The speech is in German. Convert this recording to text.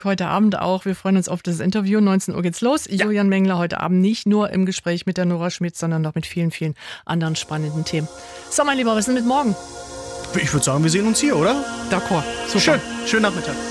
heute Abend auch. Wir freuen uns auf das Interview. 19 Uhr geht's los. Ja. Julian Mengler heute Abend nicht nur im Gespräch mit der Nora Schmidt, sondern noch mit vielen, vielen anderen spannenden Themen. So, mein Lieber, was ist denn mit morgen? Ich würde sagen, wir sehen uns hier, oder? D'accord. Super. Schönen Nachmittag.